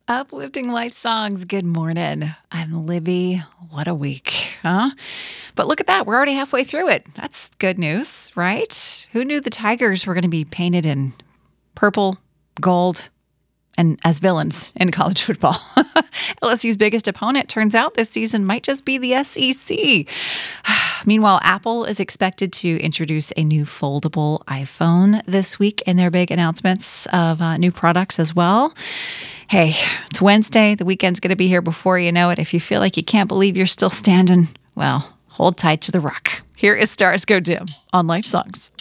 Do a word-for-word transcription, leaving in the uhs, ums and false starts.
Uplifting Life Songs. Good morning. I'm Libby. What a week, huh? But look at that. We're already halfway through it. That's good news, right? Who knew the Tigers were going to be painted in purple, gold, and as villains in college football? L S U's biggest opponent, turns out, this season might just be the S E C. Meanwhile, Apple is expected to introduce a new foldable iPhone this week in their big announcements of uh, new products as well. Hey, it's Wednesday. The weekend's going to be here before you know it. If you feel like you can't believe you're still standing, well, hold tight to the rock. Here is Stars Go Dim on Life Songs.